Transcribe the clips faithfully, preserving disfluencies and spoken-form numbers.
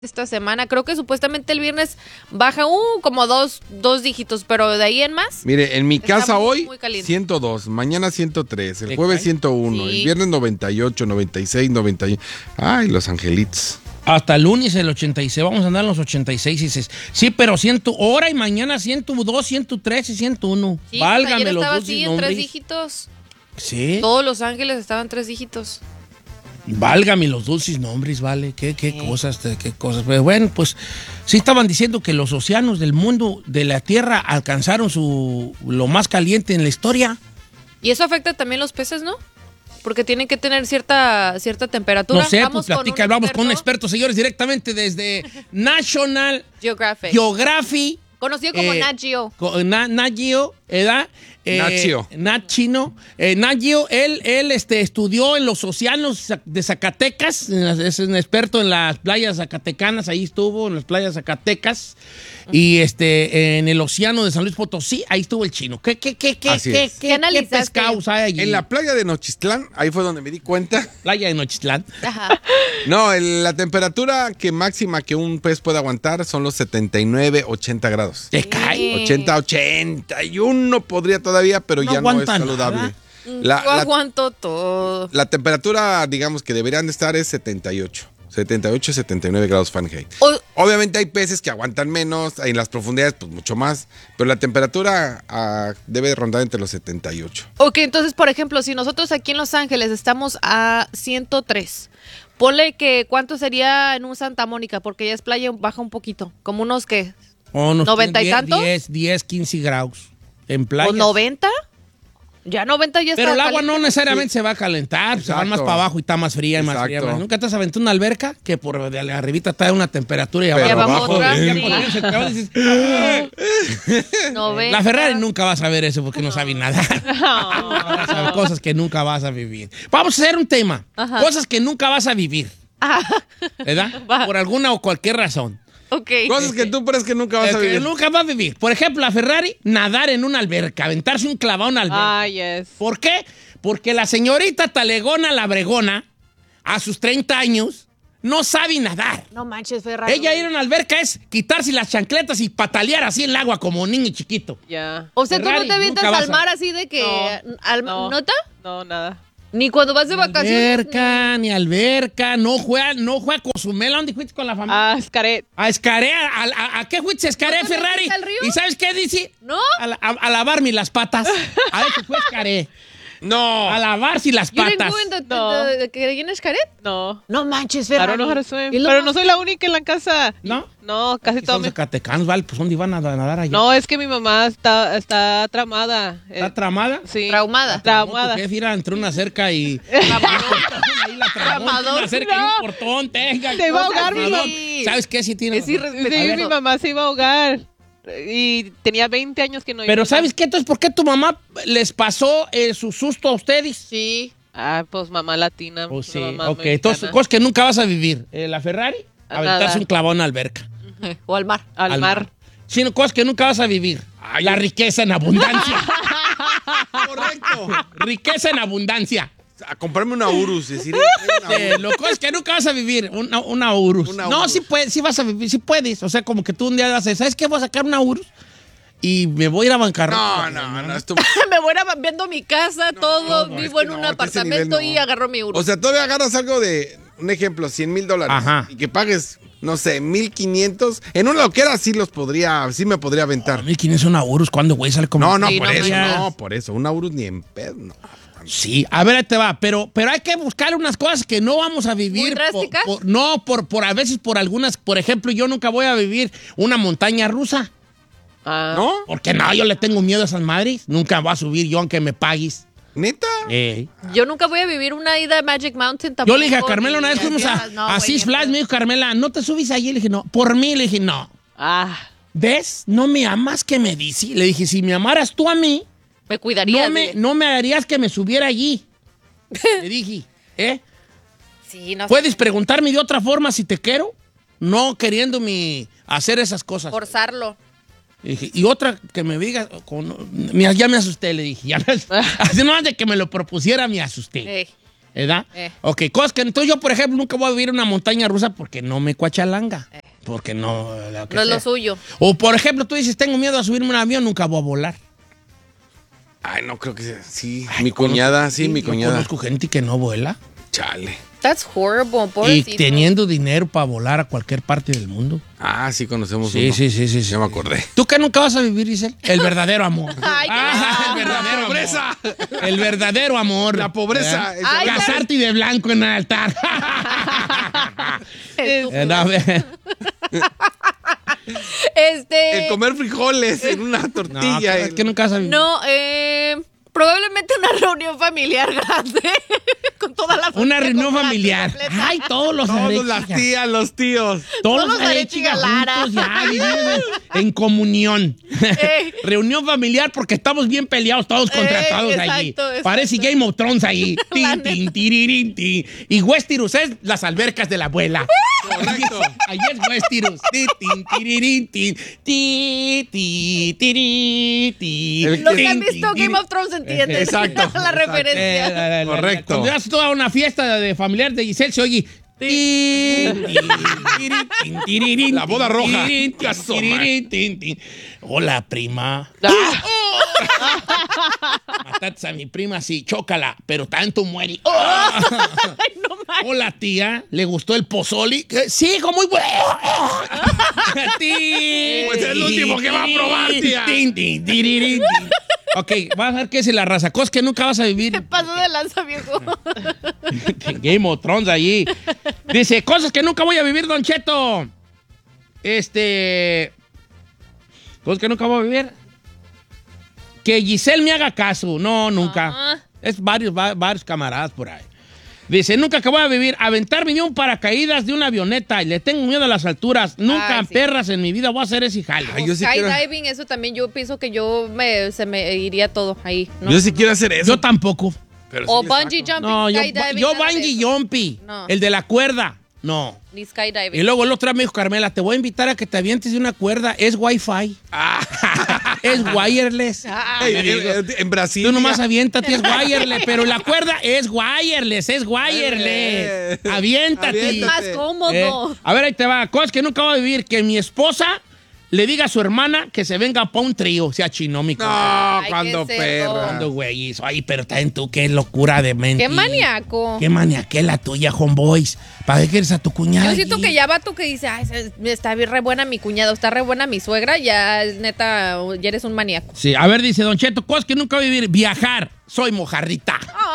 esta semana. Creo que supuestamente el viernes baja uh, como dos, dos dígitos, pero de ahí en más. Mire, en mi casa muy, hoy muy caliente. ciento dos, mañana ciento tres, el ¿Te jueves cae? ciento uno, Sí. el viernes noventa y ocho, noventa y seis, noventa y uno. Ay, los angelitos. Hasta el lunes el ochenta y seis, vamos a andar en los ochenta y seis y dices, sí, pero ciento, ahora y mañana ciento dos, ciento tres y ciento uno. Sí, Válgame ayer los estaba dulces así en tres nombres. dígitos. Sí, Todos Los Ángeles estaban en tres dígitos. válgame los dulces nombres, vale, qué, qué cosas, qué cosas. Pero bueno, pues sí estaban diciendo que los océanos del mundo, de la Tierra, alcanzaron su lo más caliente en la historia. Y eso afecta también los peces, ¿no? Porque tienen que tener cierta, cierta temperatura. No sé, Vamos pues con platica, un vamos con un experto. experto, señores, directamente desde National Geographic. Geography. Conocido como Eh, Nat Geo. Co- Na- Nat Geo, ¿verdad? Eh, Nat Geo. Nat Chino. Eh, Nat Geo, él, él este, estudió en los océanos de Zacatecas, es un experto en las playas zacatecanas, ahí estuvo, en las playas zacatecas, y este, en el océano de San Luis Potosí, ahí estuvo el chino. ¿Qué, qué, qué, qué, Así qué, es. qué, ¿Qué qué analizaste? pescados hay allí? En la playa de Nochistlán, ahí fue donde me di cuenta. playa de Nochitlán. Ajá. No, el- la temperatura que máxima que un pez puede aguantar son los setenta y nueve, ochenta grados. ¿Te cae? ochenta, ochenta y uno podría todavía, pero No ya no es aguanta saludable. nada. La, Yo la- aguanto todo. la temperatura, digamos, que deberían de estar es setenta y ocho. setenta y ocho, setenta y nueve grados Fahrenheit. O- Obviamente hay peces que aguantan menos, en las profundidades pues mucho más, pero la temperatura ah, debe rondar entre los setenta y ocho. ok, entonces, por ejemplo, si nosotros aquí en Los Ángeles estamos a ciento tres, ponle que cuánto sería en un Santa Mónica, porque ya es playa, baja un poquito, como unos que, Oh, nos ¿noventa y tienen tantos? diez, diez, quince grados en playa. o noventa, ya noventa ya está. Pero el agua caliente. no necesariamente se va a calentar, se va Exacto. más para abajo y está más fría y más Exacto. fría. ¿Nunca te has aventado una alberca que por de arribita está una temperatura y Pero abajo, abajo otra, ya sí. cuando vienes el calor dices, "Ah". noventa. La Ferrari nunca va a saber eso porque no sabe nada. Va a saber cosas que nunca vas a vivir. Vamos a hacer un tema. Cosas que nunca vas a vivir. ¿Verdad? Va. Por alguna o cualquier razón. Ok. Cosas que tú crees que nunca vas Eh, a que vivir. nunca va a vivir. Por ejemplo, la Ferrari, nadar en una alberca, aventarse un clavado en una alberca. Ah, yes. ¿Por qué? Porque la señorita Talegona la Bregona, a sus treinta años, no sabe nadar. No manches, Ferrari. Ella ir a una alberca es quitarse las chancletas y patalear así en el agua como un niño chiquito. Ya. O sea, tú Ferrari, no te avientas nunca vas al a- mar así de que... No, al- no. ¿Nota? No, nada. Ni cuando vas de Ni vacaciones. alberca, ni alberca, no juega, no juega Cozumel. ¿A dónde fuiste con la familia? Ah, Scaret. A Escaré, a, a- ¿a qué fuiste Escaré, ¿No te Ferrari? metiste al río? ¿Y sabes qué dice? ¿No? A, la- a- a lavarme las patas. A ver, fue Escaré. No. A lavarse las You didn't patas. go in the, No. the- the- que en Xcaret? No. No manches, I Ferrari. don't know how to swim. Y lo Pero más- no soy la única en la casa. ¿No? No, casi Aquí todo son mi... zacatecanos, ¿vale? Pues ¿dónde iban a nadar allá? No, es que mi mamá está, está tramada. ¿Está Eh, tramada? sí. Traumada. Traumada. Tu jefe ir entre una cerca y... Ahí la tramó, Tramador, una cerca y no. un portón, tenga. Se va a ahogar, mi Tramador. mamá. ¿Sabes qué? Sí tiene Es razón. irrespetuoso. Sí, mi mamá se iba a ahogar. Y tenía veinte años que no iba Pero a ¿sabes qué? Entonces, ¿por qué tu mamá les pasó eh, su susto a ustedes? Sí. Ah, pues mamá latina. Pues sí, mamá ok. mexicana. Entonces, cosas que nunca vas a vivir. Eh, la Ferrari, A aventarse nadar. un clavón en la alberca. O al mar. Al, mar. Sino cosas que nunca vas a vivir. la riqueza en abundancia. Correcto. Riqueza en abundancia. A comprarme una Urus. Decir, una Eh, lo que es que nunca vas a vivir una, una Urus. Una no, Urus. sí, puedes, sí vas a vivir, sí puedes. O sea, como que tú un día vas a decir, ¿sabes qué? Voy a sacar una Urus y me voy a ir a bancarrota. No, no, no. Esto... Me voy a viendo mi casa, todo, no, vivo es en que un no, a ese apartamento nivel no. y agarro mi Urus. O sea, todavía agarras algo de, un ejemplo, cien mil dólares. Ajá. Y que pagues, no sé, mil quinientos. En una loquera sí los podría, sí me podría aventar. mil quinientos una Urus, ¿cuándo, güey? Sale como... No, no, Sí, por no eso, manches. no, por eso. Una Urus ni en pedo, no. Sí, a ver, ahí te va. Pero, pero hay que buscar unas cosas que no vamos a vivir. ¿Muy drásticas? por- por- no, por, por a veces por algunas. Por ejemplo, yo nunca voy a vivir una montaña rusa. Ah. ¿No? Porque no, yo le tengo miedo a esas madres. Nunca voy a subir yo aunque me pagues. ¿Neta? Eh. Yo nunca voy a vivir una ida a Magic Mountain tampoco. Yo le dije a Carmela una ni vez, fuimos a, así, no, a güey, Six ni Flags, me dijo Carmela, ¿no te subís allí? Le dije, no. Por mí, le dije, no. Ah. ¿Ves? No me amas que me dice. Le dije, si me amaras tú a mí, Me cuidaría. no me, no me harías que me subiera allí. Le dije, ¿eh? Sí, no sé. ¿Puedes preguntarme de otra forma si te quiero? No queriéndome hacer esas cosas. Forzarlo. Y, dije, y otra que me diga, con- mira, ya me asusté, le dije. Ya me, así no de que me lo propusiera, me asusté. Eh, ¿Edad? Eh. Ok, cosas que entonces yo, por ejemplo, nunca voy a vivir en una montaña rusa porque no me cuachalanga. Eh. Porque no... Lo que no es sea. lo suyo. O, por ejemplo, tú dices, tengo miedo a subirme a un avión, nunca voy a volar. Ay, no creo que sea. Sí, Ay, mi cuñada, conozco, sí, mi yo cuñada. conozco gente que no vuela. Chale. That's horrible, Y pobrecito. teniendo dinero para volar a cualquier parte del mundo. Ah, sí, conocemos Sí, uno. sí, sí, sí, sí. Ya me acordé. ¿Tú qué nunca vas a vivir, Giselle? El verdadero amor. Ay, qué Ah, el verdadero La amor. pobreza. El verdadero amor. La pobreza. ¿Verdad? Ay, Casarte y de blanco en el altar. Estúpido. Eh, no, ve- Este. El comer frijoles en una no, tortilla. es que nunca vas a vivir. No, eh. Probablemente una reunión familiar grande. Con toda la familia. Una reunión completa, familiar. completa. Ay, todos los Todos Arechiga. las tías, los tíos. Todos Todos los los Arechiga Arechiga Lara. juntos ya, viviendo en comunión. Ey. Reunión familiar porque estamos bien peleados todos contra Ey, todos exacto, allí. exacto. Parece Game of Thrones allí. La Tin, tin, tirirín, tin. Y Westeros es las albercas de la abuela. Correcto. Allí es Westeros. Tin, tin, tirirín, tin. Ti, ti, tiri, ti. El- Los que Tin, han tin, visto tin. Game of Thrones entienden Exacto, la exacto. referencia. Eh, la, la, la, Correcto. Cuando vas toda una fiesta de familiar de Giselle, se oye. La boda roja. Hola, prima. Mataste a mi prima, sí, chócala, pero tanto muere. Ay, no mames. Hola, tía, ¿le gustó el pozoli? Eh, Sí, hijo, muy bueno. Pues es el último que va a probar, tía. Tin, tin, tirirín, tin. Ok, vas a ver qué es la raza. Cosas que nunca vas a vivir. ¿Qué pasó de lanza, viejo? Game of Thrones allí. Dice, cosas que nunca voy a vivir, Don Cheto. Este... Cosas que nunca voy a vivir. Que Giselle me haga caso. No, nunca. Ah. Es varios, va- varios camaradas por ahí. Dice, nunca que voy a vivir. Aventarme de un paracaídas de una avioneta. Y le tengo miedo a las alturas. Nunca, Ay, sí. perras, en mi vida voy a hacer ese jale. Ay, yo sí quiero- Skydiving, eso también yo pienso que yo me, se me iría todo ahí. ¿no? Yo sí quiero hacer eso. Yo tampoco. pero O sí le bungee saco. jumping, No, yo, skydiving. yo nada de bungee eso. jumpy. No. El de la cuerda. No. Ni skydiving. Y luego el otro día me dijo, Carmela, te voy a invitar a que te avientes de una cuerda. Es Wi-Fi. Es wireless. Ey, Me en, digo, en- en Brasil. tú nomás ya- aviéntate, es wireless. Pero la cuerda es wireless, es wireless. Eh, Aviéntate. aviéntate. Más Eh, cómodo. a ver, ahí te va. Cosas que nunca voy a vivir. Que mi esposa le diga a su hermana que se venga para un trío. Se achinó mi compadre. No, Ay, cuando qué cerdo. perra. Cuando, güey, hizo. Ay, pero también tú, qué locura de mente. Qué maníaco. Qué maniaquela tuya, homeboys. ¿Para qué quieres a tu cuñada? Yo siento allí? que ya vato que dice, ay, se- está bien re buena mi cuñada, está re buena mi suegra, ya es neta, ya eres un maníaco. Sí, a ver, dice Don Cheto, cosas que nunca voy a vivir. Viajar. Soy mojarrita.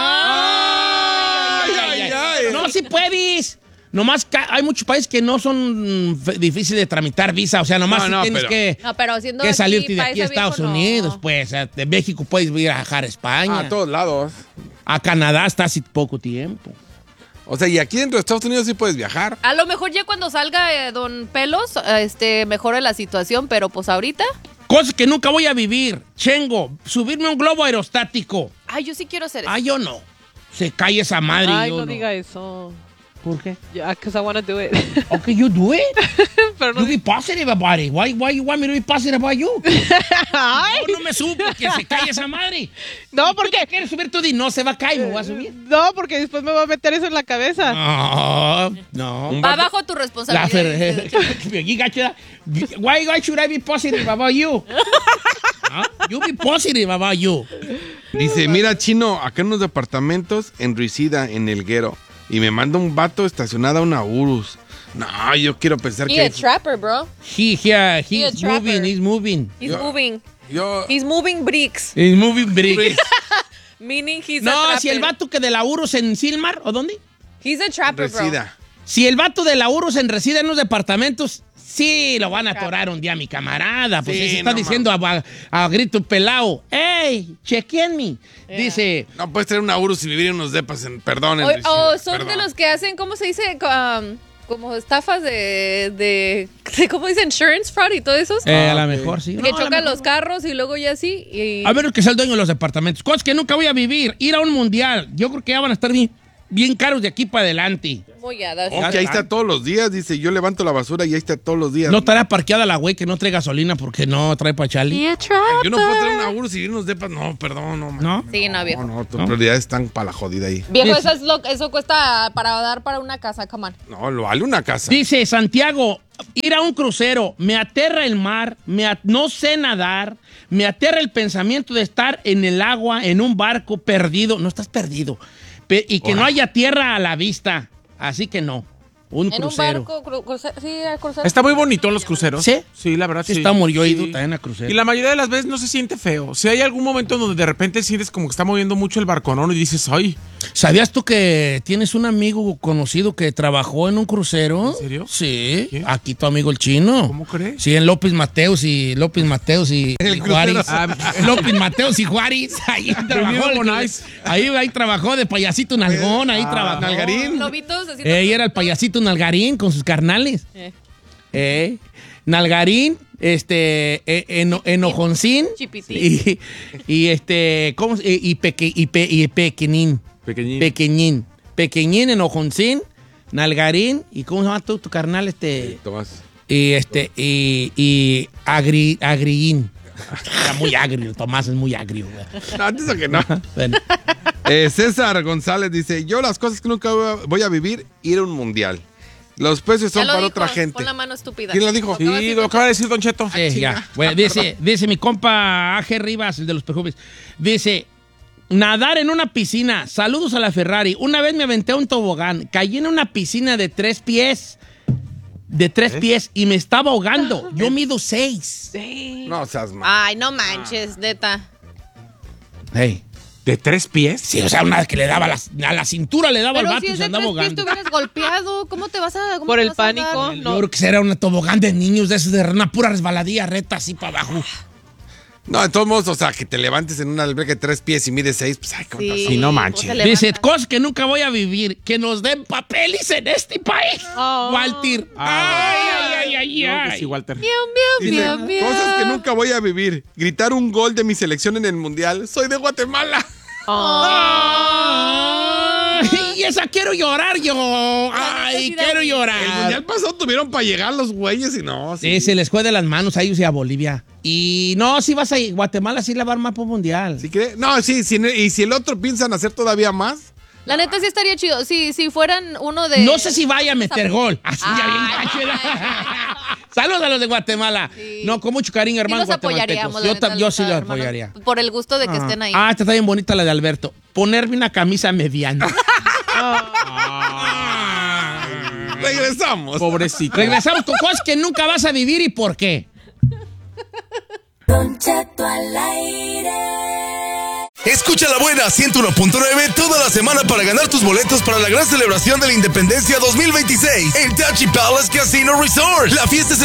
Ay, ay, ay. No, si puedes. Nomás ca- hay muchos países que no son mm, f- difíciles de tramitar visa. O sea, nomás No, si no, tienes pero- que, No, pero haciendo que salirte de pa' aquí a ese Estados viejo, no. Unidos. Pues, o sea, de México puedes viajar a España. A todos lados. A Canadá hasta hace poco tiempo. O sea, y aquí dentro de Estados Unidos sí puedes viajar. A lo mejor ya cuando salga eh, Don Pelos, eh, este, mejore la situación, pero pues ahorita, Cosas que nunca voy a vivir. Chengo, subirme a un globo aerostático. ay, yo sí quiero hacer eso. Ah, yo no. Se cae esa madre. Ay, yo no diga eso. ¿Por qué? Yeah, because I want to do it. Okay, you do it. Pero no You be positive about it. Why, why you want me to be positive about you? Ay, Yo no me subo porque se cae esa madre. no, porque ¿Quieres subir tú? Di, no, se va a caer, me voy a subir. no, porque después me va a meter eso en la cabeza. No, no. Va bajo tu La responsabilidad. fer- You got you- Why, why should I be positive about you? Huh? You be positive about you. Dice, mira, Chino, acá en unos departamentos en Ruicida, en Elguero. Y me manda un vato estacionado a una Urus. No, yo quiero pensar He que... a trapper, bro. He, here, He a he's trapper. moving, he's moving. He's Yo- moving. Yo... He's moving bricks. He's moving bricks. Meaning he's a No, trapper. si el vato que de la Urus en Silmar, ¿o dónde? He's a trapper, bro. Resida. Si el vato de la Urus en reside en los departamentos, sí, lo van a atorar un día, mi camarada. Pues Sí, sí, se está no diciendo a, a grito pelado, ¡ey, chequenme! Dice, No puedes tener una Urus y vivir en unos depas en... Perdón, en O, Resida. o son Perdón. de los que hacen, ¿cómo se dice? Um, como estafas de, de, de, ¿cómo dice? Insurance fraud y todo eso. eh, a Ah, lo ok. mejor sí. que No, a lo chocan mejor los carros y luego ya así. Y... A ver que sea el dueño de los departamentos. Cosas que nunca voy a vivir. Ir a un mundial. Yo creo que ya van a estar bien, bien caros de aquí para adelante. Muy hadas. Ok, ahí está todos los días, dice, yo levanto la basura y ahí está todos los días. No estará parqueada la güey que no trae gasolina porque no trae pa' Charlie. Yo no puedo tener una Urus y irnos de paz. No, perdón, no. man. ¿No? Sí, no, viejo. No, no, tus ¿No? prioridades están para la jodida ahí. Viejo, Dice- eso, es lo, eso cuesta para dar para una casa, come on. No, lo vale una casa. Dice Santiago, ir a un crucero, me aterra el mar, me at- no sé nadar, me aterra el pensamiento de estar en el agua, en un barco perdido. No estás perdido. Pe- y que no haya tierra a la vista. Así que no. Un En crucero. un barco, cru- cruce- sí, al crucero. Está muy bonito los cruceros. ¿Sí? Sí, la verdad, Sí, sí. está muy yo he Sí. ido también a crucero. Y la mayoría de las veces no se siente feo. Si hay algún momento donde de repente sientes como que está moviendo mucho el barconón y dices, ay, ¿Sabías tú que tienes un amigo conocido que trabajó en un crucero? ¿En serio? Sí. ¿Quién? Aquí tu amigo el chino. ¿cómo crees? Sí, en López Mateos y López Mateos y, El y Juárez. crucero. Ah, López Mateos y Juárez. Ahí trabajó. Con el- Ice. ahí, ahí trabajó de payasito nalgón. Ahí Ah, trabajó. Nalgarín. Lobitos, así. Ella era el payasito nalgarín con sus carnales. Eh. Eh, Nalgarín, este, eh, eno- enojoncín. Chipitín. Y, y este, ¿cómo se- Y, peque, y, pe- y pequeñín. Pequeñín. Pequeñín. Pequeñín, enojoncín, nalgarín. ¿Y cómo se llama tú, tu carnal? Este. Tomás. Y este, y, y agri, agriín. Era muy agrio, Tomás es muy agrio. güey. No, antes que no. Bueno, Eh, César González dice, yo las cosas que nunca voy a vivir, ir a un mundial. Los precios Ya son lo para dijo, otra gente. Pon la mano estúpida. ¿Quién lo dijo? acaba de Sí, decir lo Don acaba de decir Don Cheto. sí, ya. Bueno, dice, dice mi compa A G Rivas, el de los perfumes. Dice, nadar en una piscina. Saludos a la Ferrari. Una vez me aventé a un tobogán. Caí en una piscina de tres pies. De tres pies y me estaba ahogando. Yo mido seis. No seas mal. Ay, no manches, neta. Hey. ¿De tres pies? Sí, o sea, una que le daba la- a la cintura, le daba Pero al vato si y es se de andaba tres pies, ahogando. te hubieras golpeado. ¿Cómo te vas a...? cómo Por te el vas a pánico. andar? Yo No. creo que era una tobogán de niños de esos de una pura resbaladilla reta así para abajo. No, de todos modos, o sea, que te levantes en una alberca de tres pies y mides seis, pues ay, ¿cómo estás? Sí, no manches. pues se Dice, levanta. cosas que nunca voy a vivir, que nos den papeles en este país. Oh. Walter. Ah, ay, ay, ay, Creo que ay. sí, Walter. Miau, miau, Dice, miau, miau. cosas que nunca voy a vivir. Gritar un gol de mi selección en el mundial. Soy de Guatemala. Ay, y esa quiero llorar yo. Ay, necesidad. quiero El llorar. mundial pasado tuvieron para llegar los güeyes y no. sí. Sí, se les fue de las manos a ellos y a Bolivia. Y no, si vas a Guatemala, sí la va a armar por mundial. ¿Sí cree? No, sí, sí, y si el otro piensan hacer todavía más. La neta sí estaría chido. Si, si fueran uno de... No sé si vaya a meter gol. Así ya bien Ay, gacho, ¿no? Saludos a los de Guatemala. Sí. No, con mucho cariño, Sí hermanos los apoyaríamos. guatemaltecos. la Yo, neta, ta- yo sí los hermanos, apoyaría. Por el gusto de que estén ahí. Ah, esta está bien bonita la de Alberto. Ponerme una camisa mediana. Regresamos. Pobrecito. Regresamos con cosas que nunca vas a vivir y por qué. Don Cheto al aire. Escucha la buena ciento uno punto nueve toda la semana para ganar tus boletos para la gran celebración de la Independencia dos mil veintiséis en Tachi Palace Casino Resort. La fiesta es